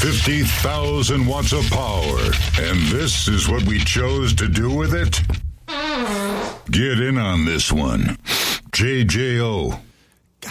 50,000 watts of power. And this is what we chose to do with it? Get in on this one. JJO.